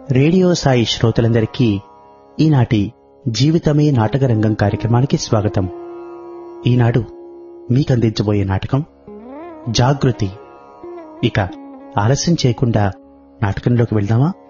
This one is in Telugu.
రేడియో సాయి శ్రోతలందరికీ ఈనాటి జీవితమే నాటకరంగం కార్యక్రమానికి స్వాగతం. ఈనాడు మీకందించబోయే నాటకం జాగృతి. ఇక ఆలస్యం చేయకుండా నాటకంలోకి వెళ్దామా?